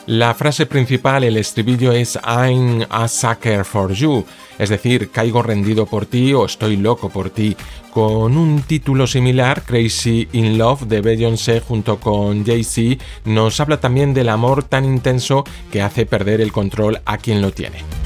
La frase principal, el estribillo, es I'm a sucker for you, es decir, caigo rendido por ti o estoy loco por ti. Con un título similar, Crazy in Love de Beyoncé junto con Jay-Z nos habla también del amor tan intenso que hace perder el control a quien lo tiene.